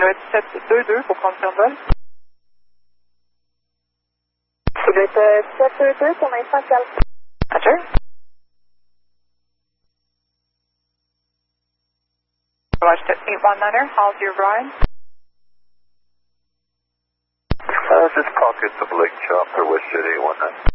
Silhouette 722 pour prendre sur vol. Silhouette 722 pour l'instant calme. Roger. Watch to 819er, how's your ride? Just pockets of Lake Chopper, West Jet 819.